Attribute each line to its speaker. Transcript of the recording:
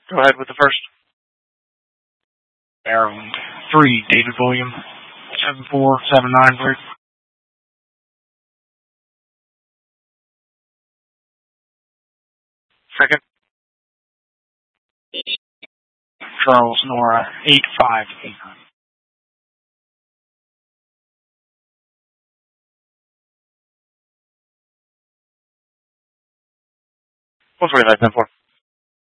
Speaker 1: Go ahead with the first.
Speaker 2: Maryland. 3, David William. 7479, please.
Speaker 1: Second.
Speaker 2: Charles Nora. 8589.
Speaker 1: What's 4910 for?